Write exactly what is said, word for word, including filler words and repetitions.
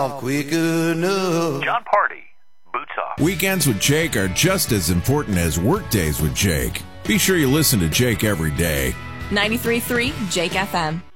quick enough. John Party, Boots Off. Weekends with Jake are just as important as work days with Jake. Be sure you listen to Jake every day. ninety-three point three Jake F M.